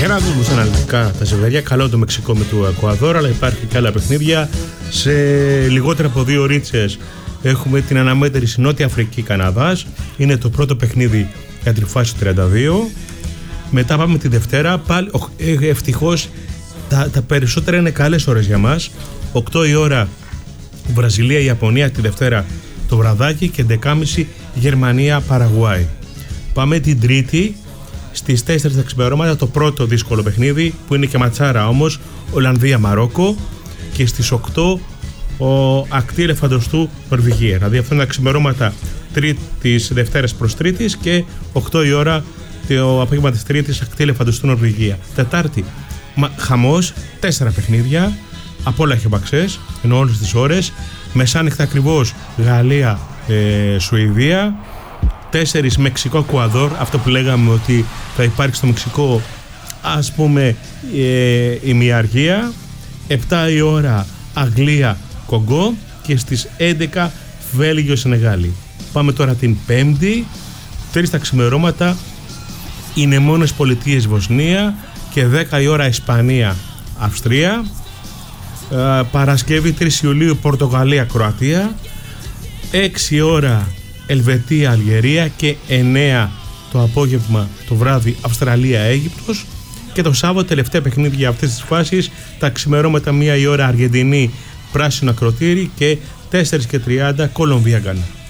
Για να δούμε αναλυτικά τα ζευγάρια. Καλό το Μεξικό με το Εκουαδόρ, αλλά υπάρχει και άλλα παιχνίδια. Σε λιγότερα από 2 ωρίτσες έχουμε την αναμέτρηση Νότια Αφρική-Καναδάς. Είναι το πρώτο παιχνίδι για τη φάση 32. Μετά πάμε τη Δευτέρα. Πάλι, ευτυχώς τα περισσότερα είναι καλές ώρες για μας. 8 η ώρα Βραζιλία-Ιαπωνία τη Δευτέρα το βραδάκι και 11.30 Γερμανία-Παραγουάη. Πάμε την Τρίτη στις 4 τα ξημερώματα το πρώτο δύσκολο παιχνίδι που είναι και ματσάρα όμως, Ολλανδία-Μαρόκο, και στις 8 ο ακτή Ελεφαντοστού Νορβηγία. Δηλαδή αυτά είναι τα ξημερώματα της Δευτέρας προς Τρίτης και 8 η ώρα το απόγευμα της Τρίτης ακτή Ελεφαντοστού Νορβηγία. Τετάρτη χαμός, 4 παιχνίδια από όλα χεμπαξές, ενώ όλες τις ώρες. Μεσάνυχτα ακριβώς Γαλλία-Σουηδία. 4 Μεξικό-Εκουαδόρ, αυτό που λέγαμε ότι θα υπάρξει στο Μεξικό, ας πούμε, η μιαργία. 7 η ώρα Αγγλία-Κογκό και στις 11 Βέλγιο-Σενεγάλη. Πάμε τώρα την Πέμπτη, 3 τα ξημερώματα Ηνωμένες Πολιτείες Βοσνία και 10 η ώρα Ισπανία-Αυστρία. Παρασκευή 3 Ιουλίου Πορτογαλία-Κροατία. 6 ώρα Ελβετία-Αλγερία και 9 το απόγευμα το βράδυ Αυστραλία-Αίγυπτος. Και το Σάββατο τελευταία παιχνίδια για αυτές τις φάσεις, τα ξημερώματα 1 η ώρα Αργεντινή Πράσινο Ακροτήρι και 4:30 Κολομβία-Γκάνα.